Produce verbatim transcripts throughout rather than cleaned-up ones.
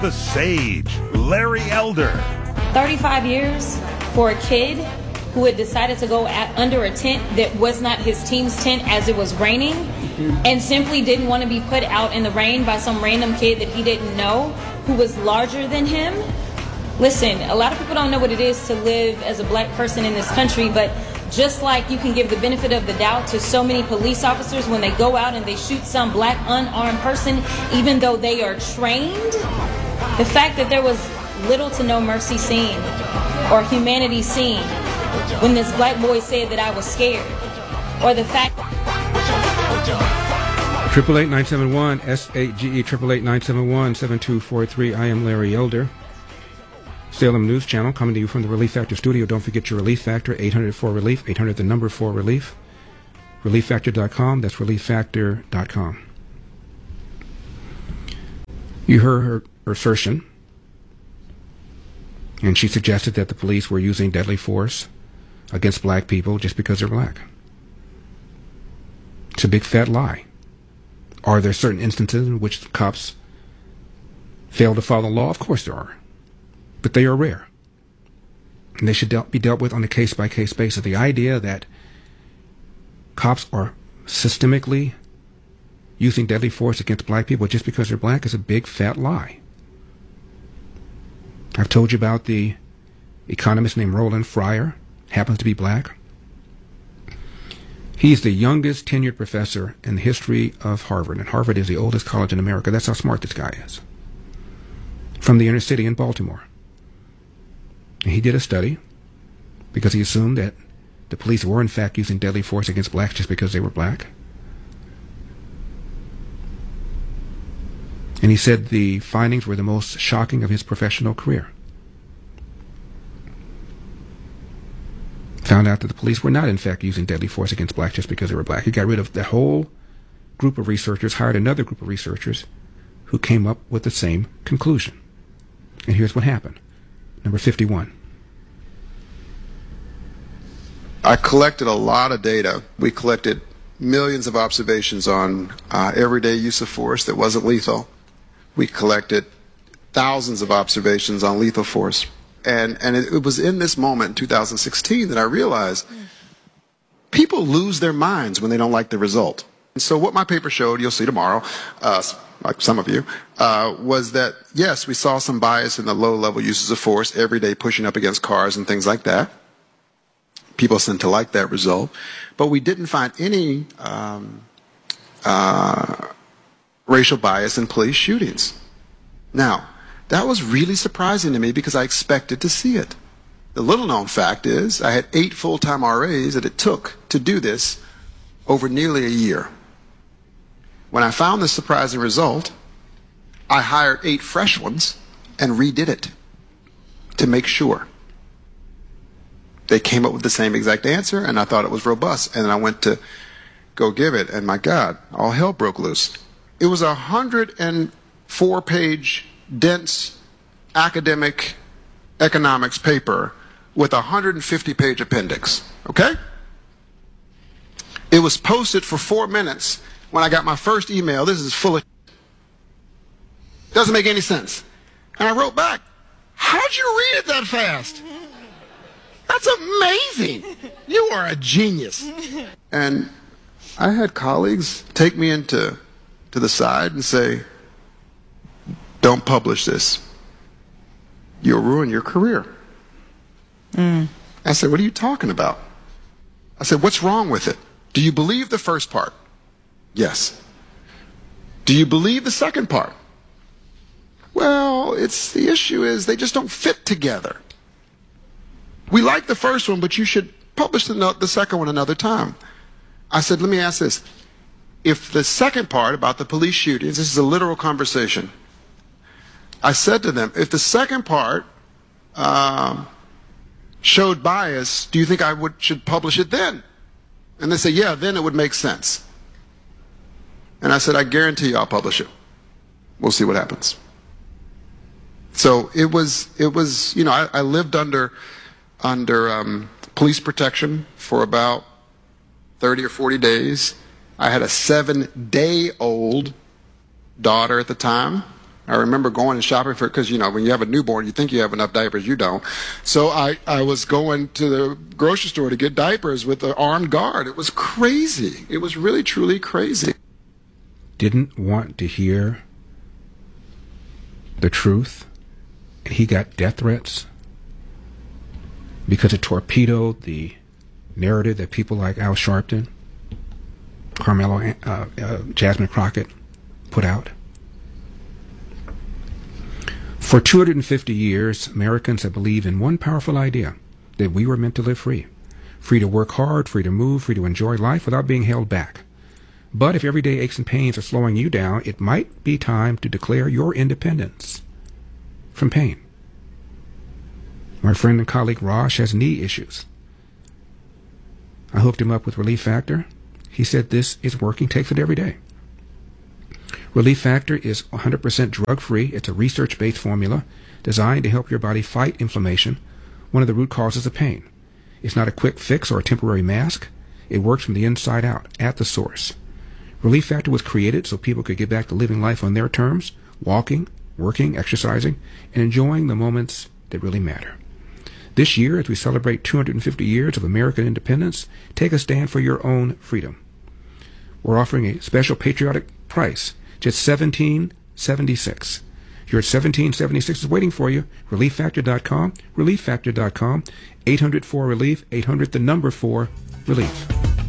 the sage, Larry Elder. thirty-five years for a kid who had decided to go at, under a tent that was not his team's tent as it was raining, and simply didn't want to be put out in the rain by some random kid that he didn't know who was larger than him. Listen, a lot of people don't know what it is to live as a black person in this country, but just like you can give the benefit of the doubt to so many police officers when they go out and they shoot some black unarmed person, even though they are trained, the fact that there was little to no mercy seen or humanity seen when this black boy said that I was scared, or the fact Triple eight nine seven one S A G E triple eight nine seven one seven two four three. I am Larry Elder. Salem News Channel coming to you from the Relief Factor studio. Don't forget your Relief Factor, eight hundred four relief, eight hundred the number four relief. relief factor dot com. That's relief factor dot com. You heard her assertion, and she suggested that the police were using deadly force against black people just because they're black. It's a big fat lie. Are there certain instances in which cops fail to follow the law? Of course there are. But they are rare. And they should de- be dealt with on a case-by-case basis. The idea that cops are systemically using deadly force against black people just because they're black is a big fat lie. I've told you about the economist named Roland Fryer, happens to be black. He's the youngest tenured professor in the history of Harvard, and Harvard is the oldest college in America. That's how smart this guy is. From the inner city in Baltimore. And he did a study because he assumed that the police were in fact using deadly force against blacks just because they were black. And he said the findings were the most shocking of his professional career. Found out that the police were not in fact using deadly force against blacks just because they were black. He got rid of the whole group of researchers, hired another group of researchers who came up with the same conclusion. And here's what happened. Number fifty-one. I collected a lot of data. We collected millions of observations on uh, everyday use of force that wasn't lethal. We collected thousands of observations on lethal force. And, and it, it was in this moment in two thousand sixteen that I realized people lose their minds when they don't like the result. And so what my paper showed, you'll see tomorrow, uh, like some of you, uh, was that, yes, we saw some bias in the low-level uses of force, every day pushing up against cars and things like that. People seem to like that result. But we didn't find any um, uh, racial bias in police shootings. Now, that was really surprising to me because I expected to see it. The little-known fact is I had eight full-time R As that it took to do this over nearly a year. When I found this surprising result, I hired eight fresh ones and redid it to make sure. They came up with the same exact answer, and I thought it was robust. And then I went to go give it, and my God, all hell broke loose. It was a one hundred four page dense academic economics paper with a one hundred fifty page appendix, okay? It was posted for four minutes when I got my first email. This is full of doesn't make any sense. And I wrote back, how'd you read it that fast? That's amazing. You are a genius. And I had colleagues take me into to the side and say, don't publish this. You'll ruin your career. Mm. I said, what are you talking about? I said, what's wrong with it? Do you believe the first part? Yes. Do you believe the second part? Well, it's the issue is they just don't fit together. We like the first one, but you should publish the, the second one another time. I said, let me ask this. If the second part about the police shootings, this is a literal conversation. I said to them, if the second part uh, showed bias, do you think I would should publish it then? And they said, yeah, then it would make sense. And I said, I guarantee you I'll publish it. We'll see what happens. So it was, it was, you know, I, I lived under, under um, police protection for about thirty or forty days. I had a seven-day-old daughter at the time. I remember going and shopping for, because, you know, when you have a newborn, you think you have enough diapers, you don't. So I, I was going to the grocery store to get diapers with an armed guard. It was crazy. It was really, truly crazy. Didn't want to hear the truth. And he got death threats because it torpedoed the narrative that people like Al Sharpton, Carmelo, uh, uh, Jasmine Crockett put out. For two hundred fifty years, Americans have believed in one powerful idea, that we were meant to live free. Free to work hard, free to move, free to enjoy life without being held back. But if everyday aches and pains are slowing you down, it might be time to declare your independence from pain. My friend and colleague Raj has knee issues. I hooked him up with Relief Factor. He said this is working, takes it every day. Relief Factor is one hundred percent drug-free. It's a research-based formula designed to help your body fight inflammation, one of the root causes of pain. It's not a quick fix or a temporary mask. It works from the inside out, at the source. Relief Factor was created so people could get back to living life on their terms, walking, working, exercising, and enjoying the moments that really matter. This year, as we celebrate two hundred fifty years of American independence, take a stand for your own freedom. We're offering a special patriotic price, just seventeen seventy-six. Your seventeen seventy-six is waiting for you. relief factor dot com, relief factor dot com, eight hundred four relief, eight hundred the number four relief.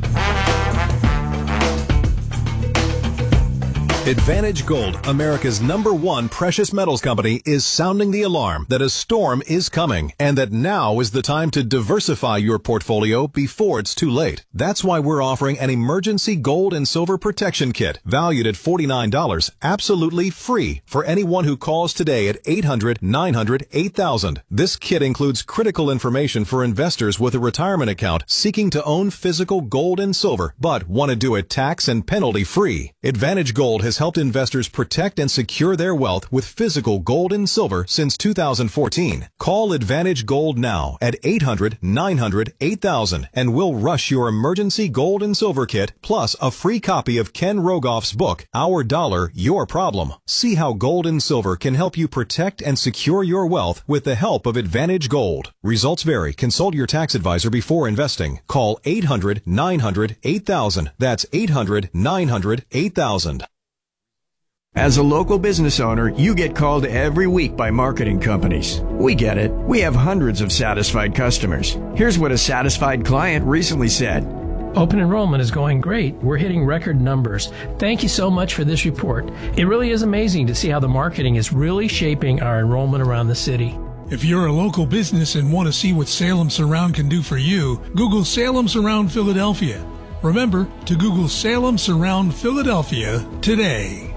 Advantage Gold, America's number one precious metals company, is sounding the alarm that a storm is coming and that now is the time to diversify your portfolio before it's too late. That's why we're offering an emergency gold and silver protection kit valued at forty-nine dollars, absolutely free for anyone who calls today at eight hundred, nine hundred, eight thousand. This kit includes critical information for investors with a retirement account seeking to own physical gold and silver but want to do it tax and penalty free. Advantage Gold has helped investors protect and secure their wealth with physical gold and silver since two thousand fourteen. Call Advantage Gold now at eight hundred, nine hundred, eight thousand and we'll rush your emergency gold and silver kit plus a free copy of Ken Rogoff's book, Our Dollar, Your Problem. See how gold and silver can help you protect and secure your wealth with the help of Advantage Gold. Results vary. Consult your tax advisor before investing. Call eight hundred, nine hundred, eight thousand. That's eight hundred, nine hundred, eight thousand. As a local business owner, you get called every week by marketing companies. We get it. We have hundreds of satisfied customers. Here's what a satisfied client recently said. Open enrollment is going great. We're hitting record numbers. Thank you so much for this report. It really is amazing to see how the marketing is really shaping our enrollment around the city. If you're a local business and want to see what Salem Surround can do for you, Google Salem Surround Philadelphia. Remember to Google Salem Surround Philadelphia today.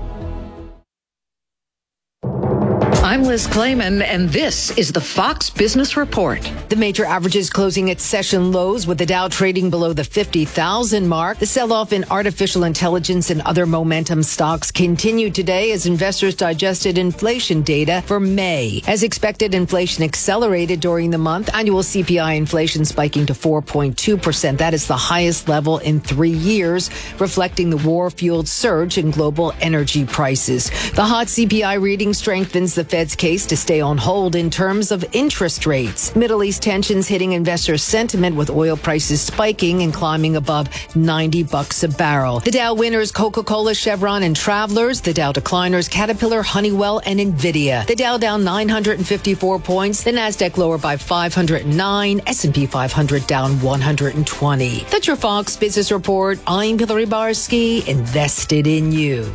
I'm Liz Clayman, and this is the Fox Business Report. The major averages closing at session lows, with the Dow trading below the fifty thousand mark. The sell-off in artificial intelligence and other momentum stocks continued today as investors digested inflation data for May. As expected, inflation accelerated during the month. Annual C P I inflation spiking to four point two percent. That is the highest level in three years, reflecting the war-fueled surge in global energy prices. The hot C P I reading strengthens the Fed's case to stay on hold in terms of interest rates. Middle East tensions hitting investor sentiment, with oil prices spiking and climbing above ninety bucks a barrel. The Dow winners Coca-Cola, Chevron, and Travelers. The Dow decliners Caterpillar, Honeywell, and Nvidia. The Dow down nine hundred fifty-four points. The Nasdaq lower by five hundred nine. S and P five hundred down one hundred twenty. That's your Fox Business Report. I'm Hillary Barsky, invested in you.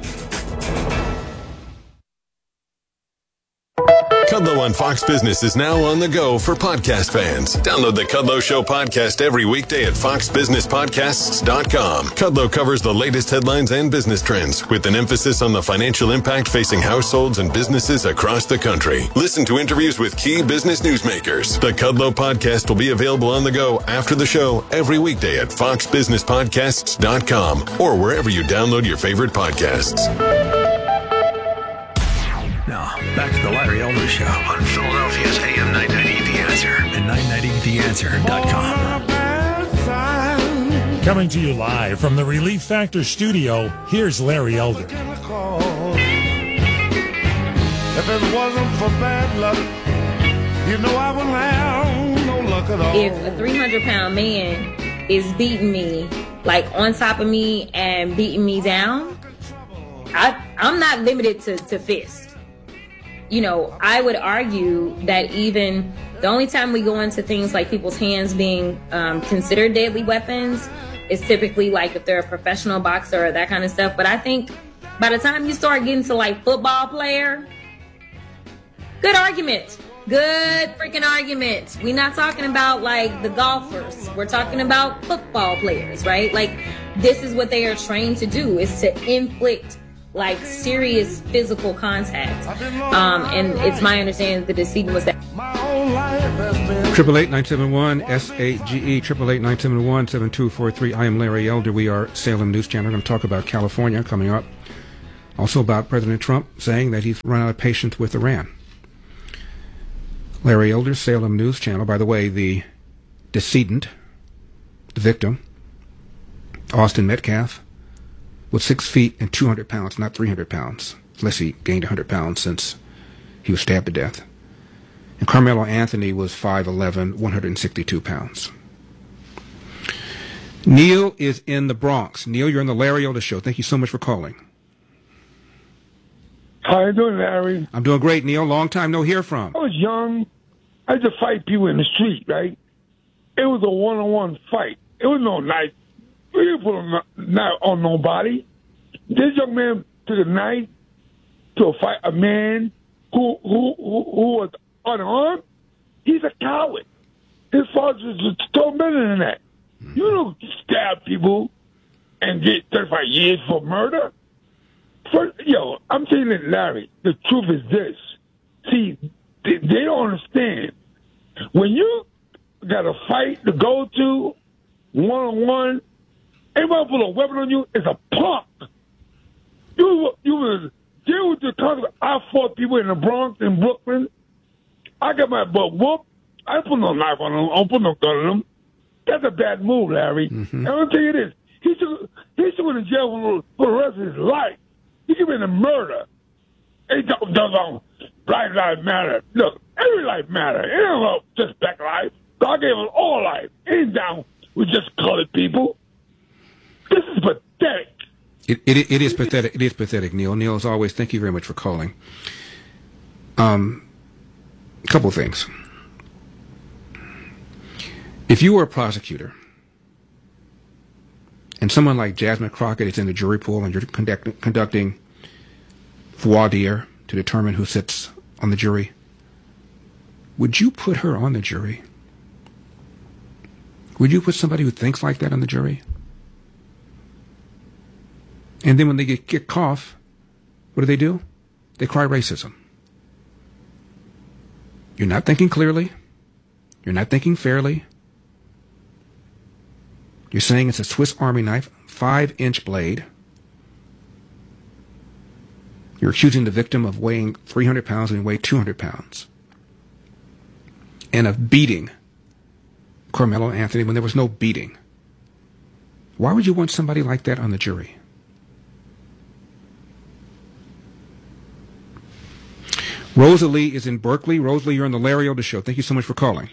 Kudlow on Fox Business is now on the go for podcast fans. Download the Kudlow Show podcast every weekday at fox business podcasts dot com. Kudlow covers the latest headlines and business trends with an emphasis on the financial impact facing households and businesses across the country. Listen to interviews with key business newsmakers. The Kudlow podcast will be available on the go after the show every weekday at fox business podcasts dot com or wherever you download your favorite podcasts. Now, back to the Larry Elder Show on Philadelphia's A M nine ninety The Answer and nine ninety the answer dot com. Coming to you live from the Relief Factor studio, here's Larry Elder. If it wasn't for bad luck, you know I wouldn't have no luck at all. If a three hundred pound man is beating me, like on top of me and beating me down, I, I'm not limited to, to fist. You know, I would argue that even the only time we go into things like people's hands being um, considered deadly weapons is typically like if they're a professional boxer or that kind of stuff. But I think by the time you start getting to like football player, good argument. Good freaking argument. We're not talking about like the golfers. We're talking about football players, right? Like this is what they are trained to do, is to inflict like serious physical contact. Um, and it's my understanding that the decedent was that. Triple eight nine seven one S A G E triple eight nine seven one seven two four three. I am Larry Elder. We are Salem News Channel. We're going to talk about California coming up. Also about President Trump saying that he's run out of patience with Iran. Larry Elder, Salem News Channel. By the way, the decedent, the victim, Austin Metcalf, was six feet and two hundred pounds, not three hundred pounds, unless he gained one hundred pounds since he was stabbed to death. And Carmelo Anthony was five eleven, one hundred sixty-two pounds. Neil is in the Bronx. Neil, you're on the Larry Elder Show. Thank you so much for calling. How you doing, Larry? I'm doing great, Neil. Long time no hear from. I was young. I used to fight people in the street, right? It was a one-on-one fight. It was no knife. We didn't put a knife on nobody. This young man took a knife to fight a man who who who, who was unarmed. He's a coward. His father was told better than that. You don't stab people and get thirty-five years for murder. First, yo, I'm saying it, Larry. The truth is this. See, they, they don't understand. When you got a fight to go to, one-on-one, anybody put a weapon on you is a punk. You, you was, deal with the concept. I fought people in the Bronx, in Brooklyn. I got my butt whooped. I don't put no knife on them. I don't put no gun on them. That's a bad move, Larry. Mm-hmm. And I'm going to tell you this. He should, he should go to jail for, for the rest of his life. He could be in a murder. It don't, don't, Black lives matter. Look, every life matter. It ain't about just black life. God gave us all life. It ain't down with just colored people. This is pathetic. It, it, it is pathetic. It is pathetic, Neil. Neil, as always, thank you very much for calling. Um, a couple of things. If you were a prosecutor and someone like Jasmine Crockett is in the jury pool and you're conduct, conducting voir dire to determine who sits on the jury, would you put her on the jury? Would you put somebody who thinks like that on the jury? And then when they get kicked off, what do they do? They cry racism. You're not thinking clearly. You're not thinking fairly. You're saying it's a Swiss Army knife, five-inch blade. You're accusing the victim of weighing three hundred pounds and he weighed two hundred pounds. And of beating Carmelo Anthony when there was no beating. Why would you want somebody like that on the jury? Rosalie is in Berkeley. Rosalie, you're on the Larry Elder Show. Thank you so much for calling.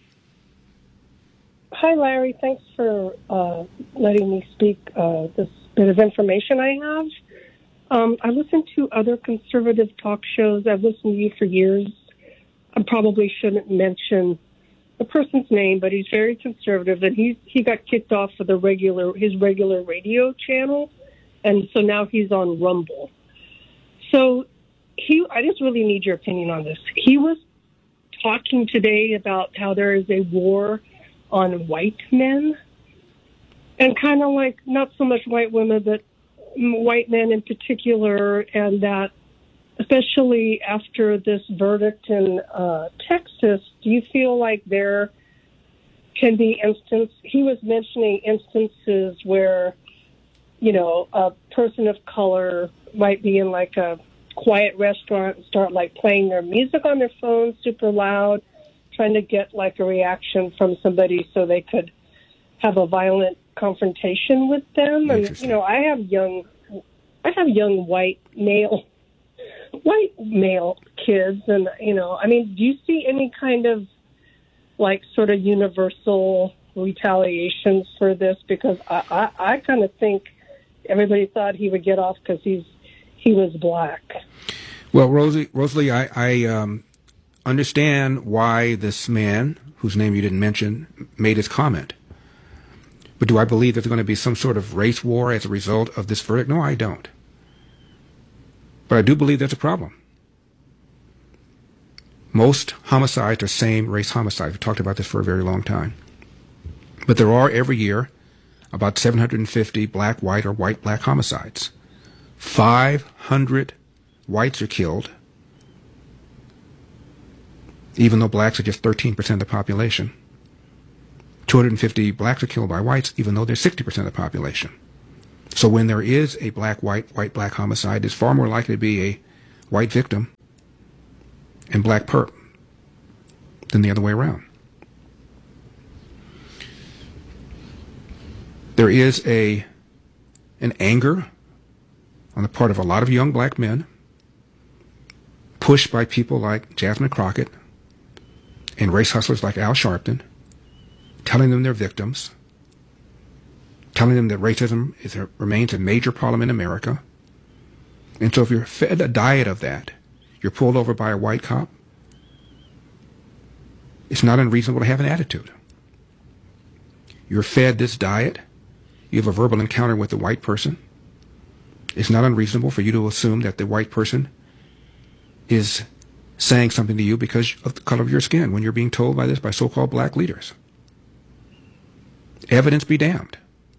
Hi, Larry. Thanks for uh, letting me speak uh, this bit of information I have. Um, I listen to other conservative talk shows. I've listened to you for years. I probably shouldn't mention the person's name, but he's very conservative, and he's he got kicked off of the regular his regular radio channel, and so now he's on Rumble. So he, I just really need your opinion on this. He was talking today about how there is a war on white men, and kind of like not so much white women, but white men in particular, and that especially after this verdict in uh, Texas, do you feel like there can be instances, he was mentioning instances where, you know, a person of color might be in like a quiet restaurant and start like playing their music on their phone super loud, trying to get like a reaction from somebody so they could have a violent confrontation with them. And, you know, I have young, I have young white male white male kids. And, you know, I mean, do you see any kind of, like, sort of universal retaliations for this? Because I, I, I kind of think everybody thought he would get off because he's he was black. Well, Rosie, Rosalie, I, I um, understand why this man, whose name you didn't mention, made his comment. But do I believe there's going to be some sort of race war as a result of this verdict? No, I don't. But I do believe there's a problem. Most homicides are same-race homicides. We've talked about this for a very long time. But there are, every year, about seven hundred fifty black-white or white-black homicides. five hundred whites are killed, even though blacks are just thirteen percent of the population. two hundred fifty blacks are killed by whites, even though they're sixty percent of the population. So when there is a black-white, white-black homicide, it's far more likely to be a white victim and black perp than the other way around. There is a an anger on the part of a lot of young black men, pushed by people like Jasmine Crockett and race hustlers like Al Sharpton, telling them they're victims, telling them that racism is a, remains a major problem in America. And so if you're fed a diet of that, you're pulled over by a white cop, it's not unreasonable to have an attitude. You're fed this diet, you have a verbal encounter with a white person, it's not unreasonable for you to assume that the white person is saying something to you because of the color of your skin when you're being told by this by so-called black leaders. Evidence be damned.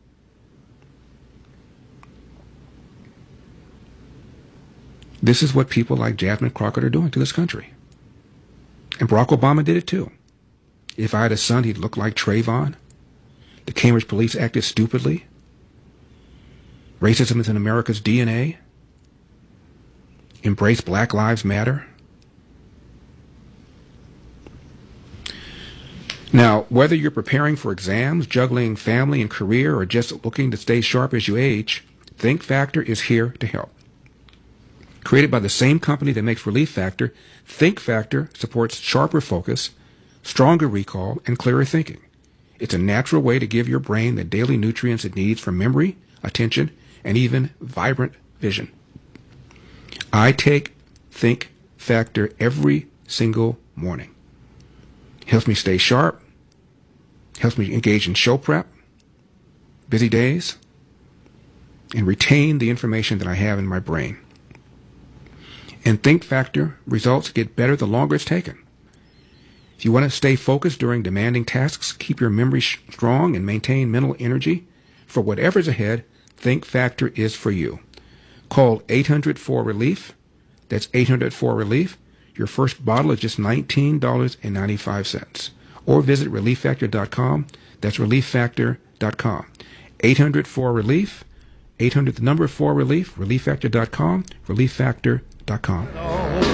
This is what people like Jasmine Crockett are doing to this country. And Barack Obama did it too. If I had a son, he'd look like Trayvon. The Cambridge police acted stupidly. Racism is in America's D N A. Embrace Black Lives Matter. Now, whether you're preparing for exams, juggling family and career, or just looking to stay sharp as you age, Think Factor is here to help. Created by the same company that makes Relief Factor, Think Factor supports sharper focus, stronger recall, and clearer thinking. It's a natural way to give your brain the daily nutrients it needs for memory, attention, and even vibrant vision. I take Think Factor every single morning. Helps me stay sharp, helps me engage in show prep, busy days, and retain the information that I have in my brain. And Think Factor results get better the longer it's taken. If you want to stay focused during demanding tasks, keep your memory strong, and maintain mental energy for whatever's ahead, Think Factor is for you. Call eight hundred four relief. That's eight hundred four relief. Your first bottle is just nineteen dollars and ninety-five cents. Or visit relief factor dot com. That's relief factor dot com. eight hundred four relief. eight hundred, the number four relief. relief factor dot com. relief factor dot com.